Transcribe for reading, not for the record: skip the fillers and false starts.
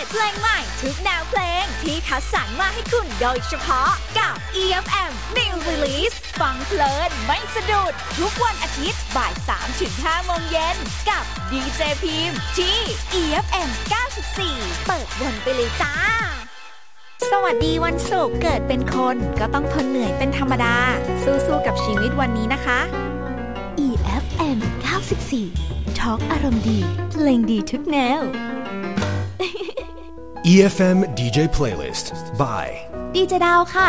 เพลงใหม่ทุกแนวเพลงที่คัดสรรมาให้คุณโดยเฉพาะกับ EFM New Release ฟังเพลินไม่สะดุดทุกวันอาทิตย์บ่าย 3-5 โมงเย็นกับดีเจพิมพ์ที่ EFM 94เปิดวนไปเลยจ้าสวัสดีวันศุกร์เกิดเป็นคนก็ต้องทนเหนื่อยเป็นธรรมดาสู้ๆกับชีวิตวันนี้นะคะ EFM 94ทอล์กอารมณ์ดีเพลงดีทุกแนว EFM DJ Playlist by ดีเจดาวค่ะ